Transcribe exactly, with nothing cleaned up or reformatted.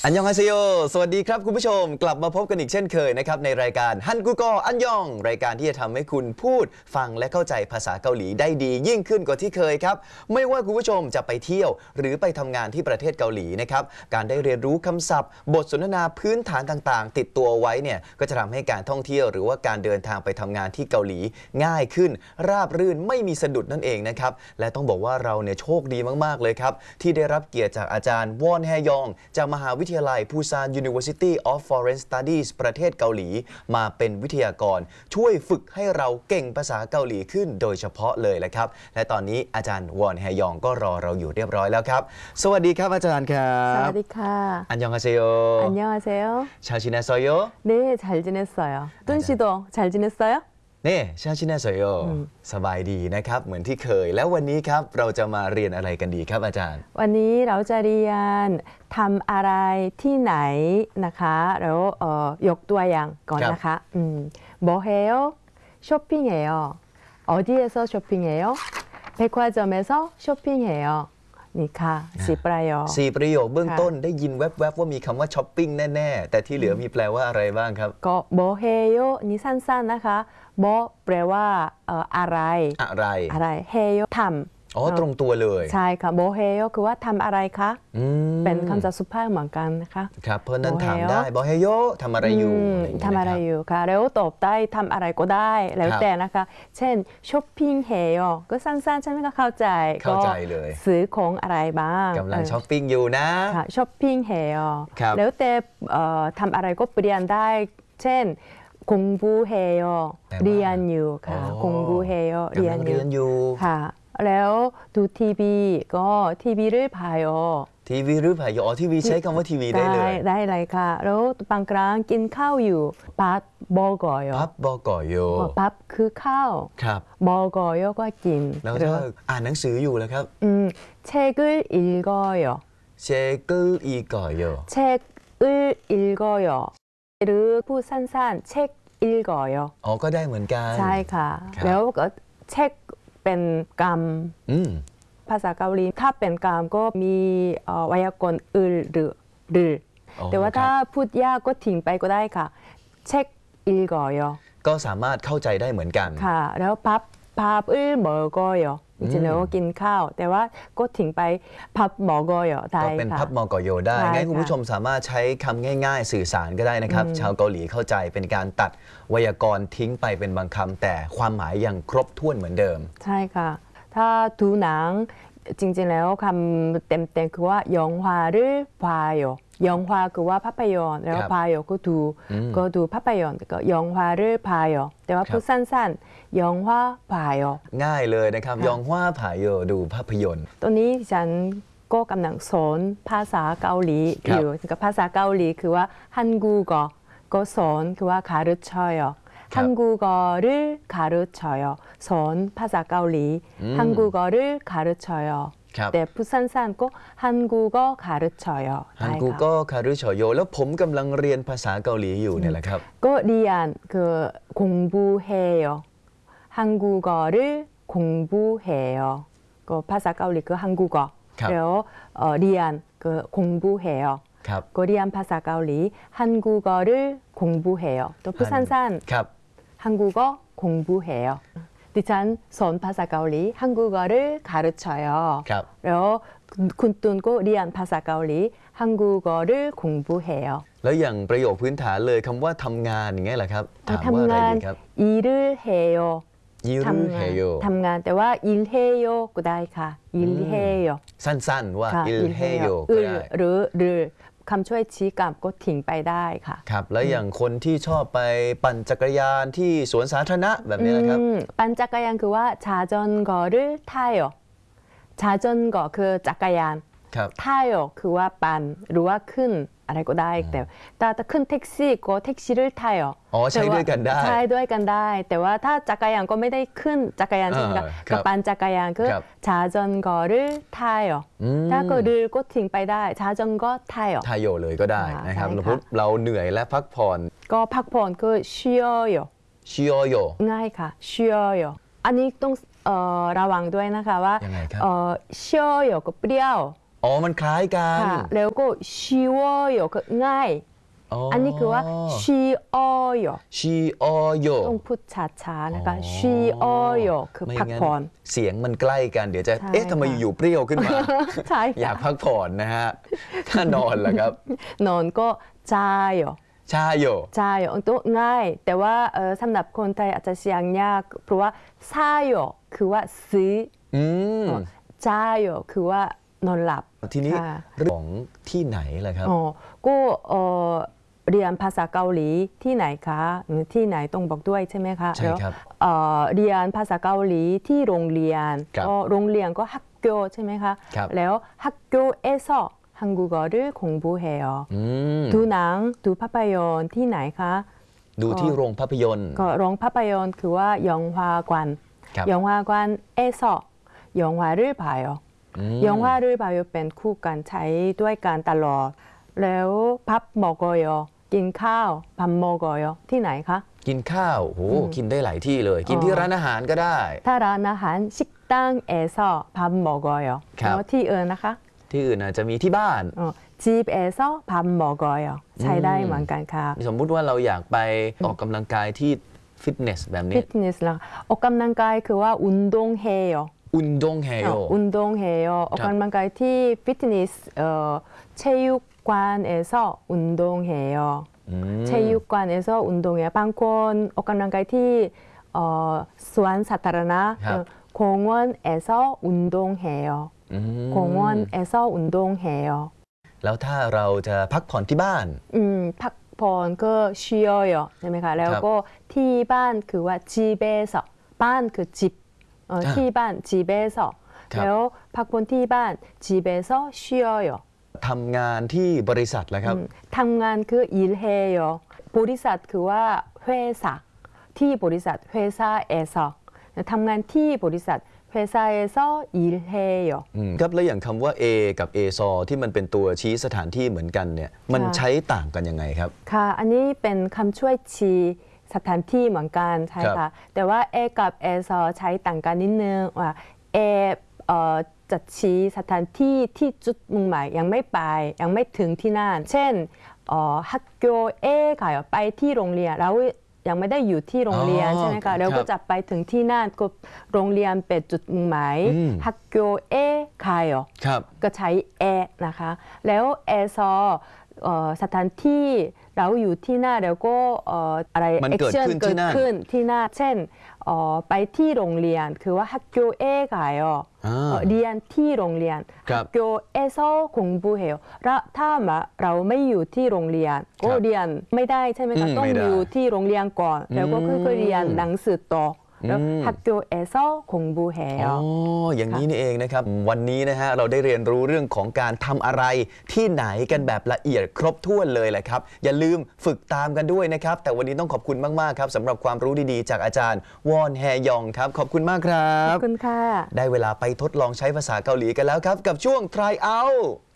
อันยองฮาเซโยสวัสดีครับคุณผู้ชมกลับมาพบกันอีกเช่นเคยนะครับในรายการฮันกูกออันยองรายการที่จะทำให้คุณพูดฟังและเข้าใจภาษาเกาหลีได้ดียิ่งขึ้นกว่าที่เคยครับไม่ว่าคุณผู้ชมจะไปเที่ยวหรือไปทำงานที่ประเทศเกาหลีนะครับการได้เรียนรู้คำศัพท์บทสนทนาพื้นฐานต่างๆติดตัวไว้เนี่ยก็จะทำให้การท่องเที่ยวหรือว่าการเดินทางไปทำงานที่เกาหลีง่ายขึ้นราบรื่นไม่มีสะดุดนั่นเองนะครับและต้องบอกว่าเราเนี่ยโชคดีมากๆเลยครับที่ได้รับเกียรติจากอาจารย์วอนแฮยองจากมหาวิทยาลัยปูซาน University of Foreign Studies ประเทศเกาหลีมาเป็นวิทยากรช่วยฝึกให้เราเก่งภาษาเกาหลีขึ้นโดยเฉพาะเลยแหละครับและตอนนี้อาจารย์วอนแฮยองก็รอเราอยู่เรียบร้อยแล้วครับสวัสดีครับอาจารย์ครับสวัสดีค่ะอันยองฮาเซโยอันยองฮาเซโย 잘 지냈어요? 네, 잘 지냈어요. 뚠 씨도 잘 지냈어요? 네, 잘 지냈어요. สบายดีนะครับเหมือนที่เคยแล้ววันนี้ครับเราจะมาเรียนอะไรกันดีครับอาจารย์วันนี้เราจะเรียนทำอะไรที่ไหนนะคะแล้วเอ่อยกตัวอย่างก่อนนะคะอืม뭐 해요? 쇼핑해요. 어디에서 쇼핑해요? 백화점에서 쇼핑해요. นี่ค่ะสี่ประโยคสี่ประโยคเบื้องต้นได้ยินแวบๆว่ามีคำว่าช้อปปิ้งแน่ๆแต่ที่เหลือมีแปลว่าอะไรบ้างครับก็뭐 해요นี่สั้นๆนะคะ뭐แปลว่าเอ่ออะไรอะไรอะไร해요ทำอ๋อตรงตัวเลยใช่ค่ะ뭐 해요คือว่าทำอะไรคะเป็นคำศัพท์สุภาพเหมือนกันนะคะครับเพราะนั้นถามได้뭐 해요ทำอะไรอยู่ทำอะไรอยู่ค่ะแล้วตอบได้ทำอะไรก็ได้แล้วแต่นะคะเช่นช้อปปิ้ง해요ก็สั้นๆฉันก็เข้าใจเข้าใจเลยซื้อของอะไรบ้างกำลังช้อปปิ้งอยู่นะค่ะช้อปปิ้ง해요แล้วแต่ทำอะไรก็เปลี่ยนได้เช่น공부해요เรียนอยู่ค่ะ공부해요เรียนอยู่ค่ะแล้วดูทีวีก็ทีวีหรือพายทีวีหรือพายอ๋อทีวีใช้คำว่าทีวีได้เลยได้เลยค่ะแล้วบางครั้งกินข้าวอยู่พับบอกอยพับบอกอยพับคือข้าวครับบอกอยก็กินแล้วถ้าอ่านหนังสืออยู่แล้วครับอืม책을읽어요 책을읽어요 책을읽어요หรือพูดสั้นๆเช็คอิลก่อยอ๋อก็ได้เหมือนกันใช่ค่ะแล้วก็เช็คเป็นกรรมภาษาเกาหลีถ้าเป็นกรรมก็มีไวยากรณ์อึลหรือหรือแต่ว่าถ้าพูดยากก็ทิ้งไปก็ได้ค่ะเช็คอิลก่อยก็สามารถเข้าใจได้เหมือนกันค่ะแล้วพับพับอึลหมอกอยจริงๆแล้วกินข้าวแต่ว่าก็ทิ้งไปพับหมอกอยได้ก็เป็นพับหมอกอยได้งั้นคุณผู้ชมสามารถใช้คำง่ายๆสื่อสารก็ได้นะครับชาวเกาหลีเข้าใจเป็นการตัดไวยากรณ์ทิ้งไปเป็นบางคำแต่ความหมายยังครบถ้วนเหมือนเดิมใช่ค่ะถ้าดูหนังจริงๆแล้วคำเต็มๆคือว่า영화를봐요 영화คือว่าภาพยนตร์แล้ว봐요ก็ดูก็ดูภาพยนตร์ก็영화를봐요แต่ว่าพูดสั้นๆ영화 봐요 ง่ายเลยนะครับยองฮวาผายโยดูภาพยนตร์ตัวนี้ฉันก็กำลังสอนภาษาเกาหลีอยู่กับภาษาเกาหลีคือว่าฮันกูก็ก็สอนคือว่า가르쳐요 한국어를 가르쳐요. 선ภาษาเกาหลี 한국어를 가르쳐요.แต่พูดสั้นๆก็ 한국어 가르쳐요. 한국어 가르쳐요. แล้วผมกำลังเรียนภาษาเกาหลีอยู่เนี่ยแหละครับก็เรียนคือ 공부해요. 한국어를 공부해요. ก็ภาษาเกาหลีคือ 한국어. แล้วเรียนคือ 공부해요. ก็เรียนภาษาเกาหลี 한국어를 공부해요. ตัวพูดสั้นๆ한국어 공부해요. ดิฉันสอนภาษาเกาหลี 한국어를 가르쳐요. แล้วคุณตุนก็เรียนภาษาเกาหลี 한국어를 공부해요. แล้วอย่างประโยคพื้นฐานเลยคำว่าทำงานอย่างเงี้ยแหละครับถามว่าอะไรดีครับ 일을 해요. 일을 해요. ทำงานแต่ว่า 일해요 ก็ได้ค่ะ 일해요. สั้นๆว่า 일해요 ก็ได้หรือหรือคำช่วยชี้กลับก็ทิ้งไปได้ค่ะครับแล้วอย่างคนที่ชอบไปปั่นจักรยานที่สวนสาธารณะแบบนี้นะครับปั่นจักรยานคือว่า자전거를 타요 자전거คือจักรยาน타요คือว่าปั่นหรือว่าขึ้นอะไรก็ได้แต่ถ้าขึ้นแท็กซี่ก็แท็กซี่를 타요 อ๋อใช้ด้วยกันได้ใช้ด้วยกันได้แต่ว่าถ้าจักรยานก็ไม่ได้ขึ้นจักรยานใช่ไหมคะกับปั่นจักรยานคือ자전거를 타요ถ้าก็ดื้อก็ทิ้งไปได้자전거 타요 타요เลยก็ได้นะครับเราเหนื่อยและพักผ่อนก็พักผ่อนคือ쉬어요 쉬어요 ง่ายค่ะ쉬어요อันนี้ต้องระวังด้วยนะคะว่า쉬어요ก็เปรี้ยวอ๋อมันคล้ายกันค่ะแล้วก็쉬워요คือง่ายอันนี้คือว่า쉬어요 ชีออโยต้องพูดช้าๆนะคะอ๋อ 쉬어요คือไม่พักงั้นผ่อนเสียงมันใกล้กันเดี๋ยวจะใช่เอ๊ะทำไมค่ะอยู่ๆเปรี้ยวขึ้นมาใช่อยากค่ะพักผ่อนนะฮะ ถ้านอนล่ะครับนอนก็자요 ชาโย 자요ตัวง่าย แต่ว่าเอ่อสำหรับคนไทยอาจจะเสียงยากเพราะว่า사요คือว่าซื้ออืม 자요คือว่านอนหลับทีนี้ค่ะเรื่องของที่ไหนล่ะครับอ๋อก็เอ่อเรียนภาษาเกาหลีที่ไหนคะอืมที่ไหนต้องบอกด้วยใช่ไหมคะใช่ครับแล้วเอ่อเรียนภาษาเกาหลีที่โรงเรียนครับก็โรงเรียนก็학교ใช่ไหมคะครับแล้ว학교에서 한국어를 공부해요 อืมดูหนังดูภาพยนตร์ที่ไหนคะดูที่โรงภาพยนตร์ก็โรงภาพยนตร์คือว่า영화관 ครับ 영화관에서 영화를 봐요 อืม 영화를 봐요 เป็นคู่กันใช้ด้วยกันตลอด แล้ว밥 먹어요 กินข้าว밥 먹어요 ที่ไหนคะกินข้าวโหกินได้หลายที่เลย กินอ๋อที่ร้านอาหารก็ได้ถ้าร้านอาหาร식당에서 밥 먹어요 ครับแล้วที่อื่นนะคะที่อื่นอาจจะมีที่บ้าน 어, 집에서 밥 먹어요 ใช้ได้เหมือนกันค่ะสมมุติว่าเราอยากไปออกกำลังกายที่ฟิตเนสแบบนี้ 피트니스 랑ออกกำลังกายคือว่า운동해요 อุนดงเฮโย 어, 운동해요 ออกกำลังกายที่ฟิตเนสเอ่อ체육관에서 운동해요 อืม 체육관에서 운동해요 บางคนออกกำลังกายที่เอ่อสวนสาธารณะครับ 어, 공원에서 운동해요 อืม 공원에서 운동해요 แล้วถ้าเราจะพักผ่อนที่บ้านอืมพักผ่อนก็쉬어요ใช่ไหมคะแล้วก็ที่บ้านคือว่า집에서บ้านคือ집เอ่อที่บ้าน 집에서 ครับแล้วพักผ่อนที่บ้าน 집에서 쉬어요 ทำงานที่บริษัทแล้วครับ 음, ทำงานคือ 일해요 บริษัทคือว่า회사ที่บริษัท 회사에서 ทำงานที่บริษัท 회사에서 일해요 อืมครับแล้วอย่างคำว่า A กับ A ซอที่มันเป็นตัวชี้สถานที่เหมือนกันเนี่ยมันค่ะใช้ต่างกันยังไงครับค่ะอันนี้เป็นคำช่วยชี้สถานที่เหมือนกันใช่ครัค่ะบแต่ว่า A กับ A ซอใช้ต่างกันนิดนึงว่า A เอ่อจะชี้สถานที่ที่จุดมุ่งหมายยังไม่ไปยังไม่ถึงที่นั่นเช่นเอ่อ학교에 가요 ไปที่โรงเรียนเรายังไม่ได้อยู่ที่โรงเรียนอ๋อใช่ไหมคะแล้วครัก็บจะไปถึงที่นั่นก็โรงเรียนเป็นจุดมุ่งหมายอืม 학교에 가요 ครับก็ใช้ a นะคะ แล้ว a ซอเอ่อสถานที่เราอยู่ที่หน้าแล้วก็เอ่ออะไรมันเกิด action ขึ้นที่นั่นเกิดขึ้นที่หน้า เช่นเอ่อไปที่โรงเรียนคือว่า학교에 가요 อ่าเอ่อเรียนที่โรงเรียนครับ 학교에서 공부해요 แล้วถ้ามาเราไม่อยู่ที่โรงเรียนก็ครับเรียนไม่ได้ใช่ไหมอืคะมต้องไม่ได้อยู่ที่โรงเรียนก่อน แล้วก็ค่อยๆเรียนหนังสือต่อแล้วอืม 학교에서 공부해요 อ๋อ อย่างนี้นี่เองนะครับ วันนี้นะฮะเราได้เรียนรู้เรื่องของการทำอะไรที่ไหนกันแบบละเอียดครบถ้วนเลยแหละครับ อย่าลืมฝึกตามกันด้วยนะครับ แต่วันนี้ต้องขอบคุณมาก ๆ ครับสำหรับความรู้ดี ๆ จากอาจารย์วอนแฮยองครับ ขอบคุณมากครัขบอบคุณค่ะได้เวลาไปทดลองใช้ภาษาเกาหลีกันแล้วครับ กับช่วง try out